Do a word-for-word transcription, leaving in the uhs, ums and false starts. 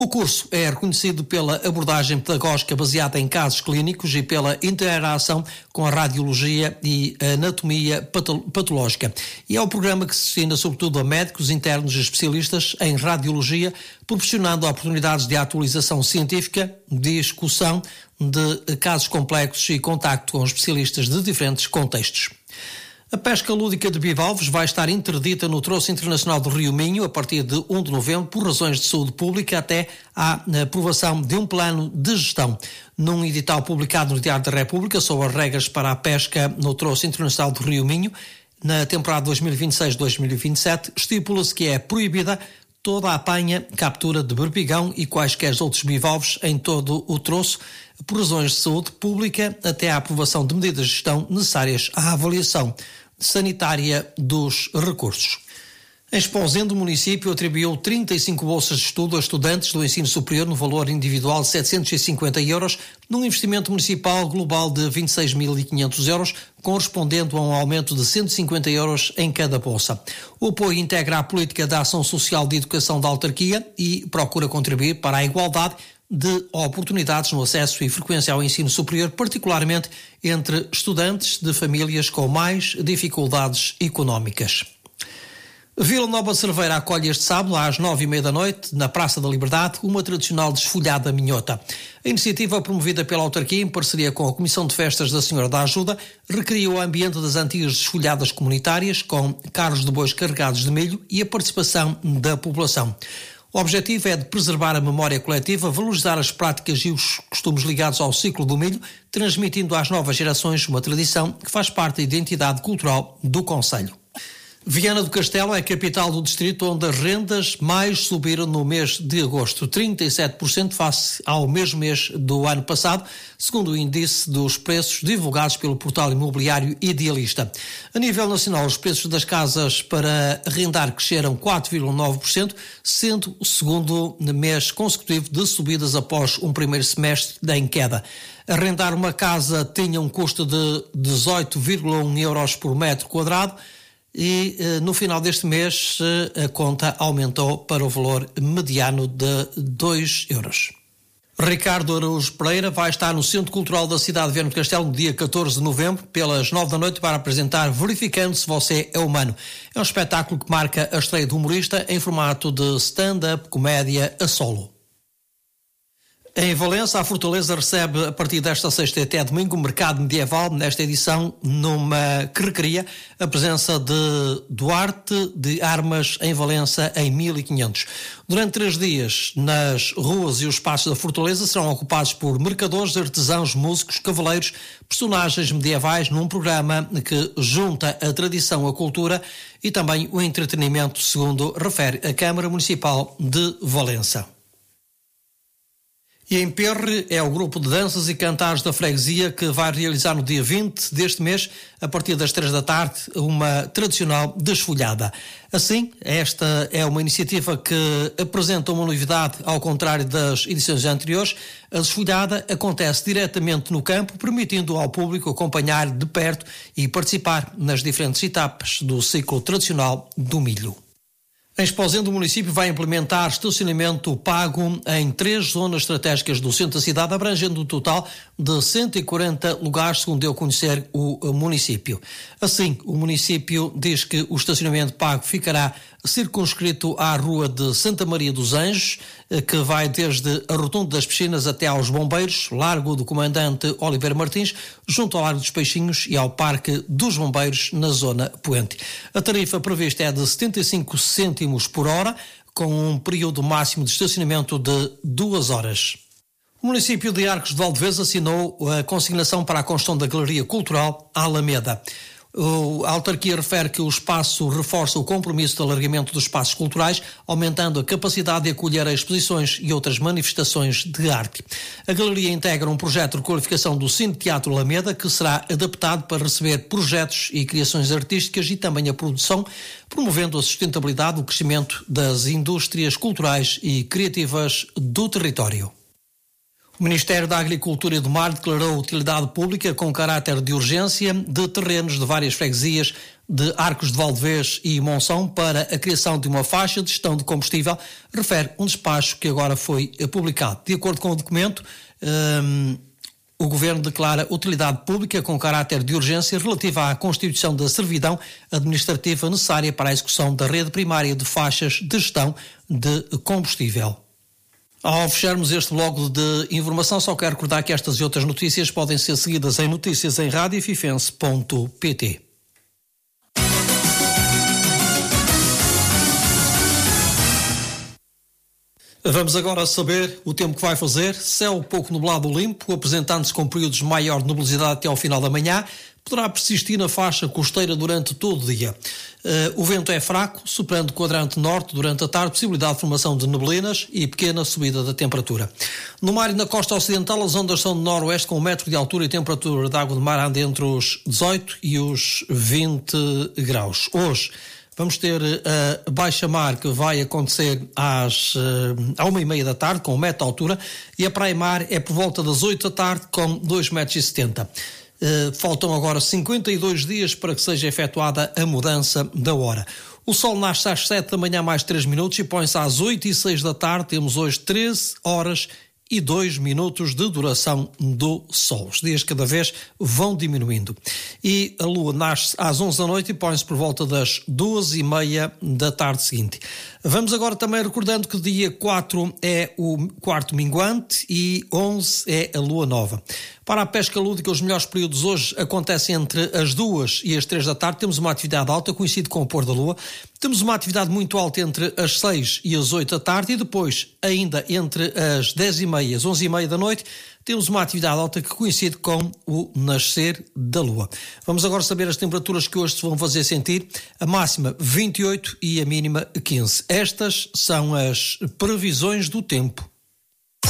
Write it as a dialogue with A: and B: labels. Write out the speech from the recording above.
A: O curso é reconhecido pela abordagem pedagógica baseada em casos clínicos e pela interação com a radiologia e a anatomia patológica. E é um programa que se destina sobretudo a médicos internos e especialistas em radiologia, proporcionando oportunidades de atualização científica, discussão de casos complexos e contacto com especialistas de diferentes contextos. A pesca lúdica de bivalves vai estar interdita no Troço Internacional do Rio Minho a partir de primeiro de novembro por razões de saúde pública até à aprovação de um plano de gestão. Num edital publicado no Diário da República sobre as regras para a pesca no Troço Internacional do Rio Minho, na temporada dois mil e vinte e seis a dois mil e vinte e sete, estipula-se que é proibida toda a apanha, captura de berbigão e quaisquer outros bivalves em todo o troço, por razões de saúde pública até à aprovação de medidas de gestão necessárias à avaliação sanitária dos recursos. Em Esposende, o município atribuiu trinta e cinco bolsas de estudo a estudantes do ensino superior no valor individual de setecentos e cinquenta euros, num investimento municipal global de vinte e seis mil e quinhentos euros, correspondendo a um aumento de cento e cinquenta euros em cada bolsa. O apoio integra a política da ação social de educação da autarquia e procura contribuir para a igualdade de oportunidades no acesso e frequência ao ensino superior, particularmente entre estudantes de famílias com mais dificuldades económicas. Vila Nova de Cerveira acolhe este sábado às nove e meia da noite, na Praça da Liberdade, uma tradicional desfolhada minhota. A iniciativa, promovida pela autarquia em parceria com a Comissão de Festas da Senhora da Ajuda, recria o ambiente das antigas desfolhadas comunitárias, com carros de bois carregados de milho e a participação da população. O objetivo é de preservar a memória coletiva, valorizar as práticas e os costumes ligados ao ciclo do milho, transmitindo às novas gerações uma tradição que faz parte da identidade cultural do concelho. Viana do Castelo é a capital do distrito onde as rendas mais subiram no mês de agosto, trinta e sete por cento face ao mesmo mês do ano passado, segundo o índice dos preços divulgados pelo portal imobiliário Idealista. A nível nacional, os preços das casas para arrendar cresceram quatro vírgula nove por cento, sendo o segundo mês consecutivo de subidas após um primeiro semestre em queda. Arrendar uma casa tinha um custo de dezoito vírgula um euros por metro quadrado, e no final deste mês a conta aumentou para o valor mediano de dois euros. Ricardo Araújo Pereira vai estar no Centro Cultural da cidade de Viana do Castelo no dia catorze de novembro, pelas nove da noite, para apresentar Verificando se Você é Humano. É um espetáculo que marca a estreia do humorista em formato de stand-up, comédia a solo. Em Valença, a Fortaleza recebe a partir desta sexta até domingo o Mercado Medieval, nesta edição numa que recria a presença de Duarte de Armas em Valença em mil e quinhentos. Durante três dias, nas ruas e os espaços da Fortaleza serão ocupados por mercadores, artesãos, músicos, cavaleiros, personagens medievais, num programa que junta a tradição, a cultura e também o entretenimento, segundo refere a Câmara Municipal de Valença. E em Perre é o grupo de danças e cantares da freguesia que vai realizar no dia vinte deste mês, a partir das três da tarde, uma tradicional desfolhada. Assim, esta é uma iniciativa que apresenta uma novidade ao contrário das edições anteriores. A desfolhada acontece diretamente no campo, permitindo ao público acompanhar de perto e participar nas diferentes etapas do ciclo tradicional do milho. Em Esposende, o município vai implementar estacionamento pago em três zonas estratégicas do centro da cidade, abrangendo um total de cento e quarenta lugares, segundo deu a conhecer o município. Assim, o município diz que o estacionamento pago ficará circunscrito à Rua de Santa Maria dos Anjos, que vai desde a Rotunda das Piscinas até aos Bombeiros, Largo do Comandante Oliveira Martins, junto ao Largo dos Peixinhos e ao Parque dos Bombeiros, na zona poente. A tarifa prevista é de setenta e cinco cêntimos por hora, com um período máximo de estacionamento de duas horas. O município de Arcos de Valdevez assinou a consignação para a construção da Galeria Cultural Alameda. A autarquia refere que o espaço reforça o compromisso de alargamento dos espaços culturais, aumentando a capacidade de acolher exposições e outras manifestações de arte. A galeria integra um projeto de qualificação do Cine Teatro Alameda, que será adaptado para receber projetos e criações artísticas e também a produção, promovendo a sustentabilidade e o crescimento das indústrias culturais e criativas do território. O Ministério da Agricultura e do Mar declarou utilidade pública com caráter de urgência de terrenos de várias freguesias de Arcos de Valdevez e Monção para a criação de uma faixa de gestão de combustível, refere um despacho que agora foi publicado. De acordo com o documento, hum, o Governo declara utilidade pública com caráter de urgência relativa à constituição da servidão administrativa necessária para a execução da rede primária de faixas de gestão de combustível. Ao fecharmos este bloco de informação, só quero recordar que estas e outras notícias podem ser seguidas em notícias em rádio fifense ponto pt. Vamos agora saber o tempo que vai fazer. Céu pouco nublado ou limpo, apresentando-se com períodos de maior nebulosidade até ao final da manhã. Poderá persistir na faixa costeira durante todo o dia. Uh, o vento é fraco, soprando o quadrante norte durante a tarde, possibilidade de formação de neblinas e pequena subida da temperatura. No mar e na costa ocidental, as ondas são de noroeste com um metro de altura e temperatura de água de mar anda entre os dezoito e os vinte graus. Hoje vamos ter a baixa mar que vai acontecer às à uma e meia da tarde, com um metro de altura, e a praia-mar é por volta das oito da tarde, com dois metros e setenta. Uh, faltam agora cinquenta e dois dias para que seja efetuada a mudança da hora. O sol nasce às sete da manhã mais três minutos e põe-se às oito e seis da tarde. Temos hoje treze horas e dois minutos de duração do sol. Os dias cada vez vão diminuindo. E a lua nasce às onze da noite e põe-se por volta das duas e meia da tarde seguinte. Vamos agora também recordando que dia quatro é o quarto minguante e onze é a lua nova. Para a pesca lúdica, os melhores períodos hoje acontecem entre as duas e as três da tarde. Temos uma atividade alta, coincide com o pôr da lua. Temos uma atividade muito alta entre as seis e as oito da tarde e depois, ainda entre as dez e meia e as onze e meia da noite, temos uma atividade alta que coincide com o nascer da lua. Vamos agora saber as temperaturas que hoje se vão fazer sentir. A máxima vinte e oito e a mínima quinze. Estas são as previsões do tempo.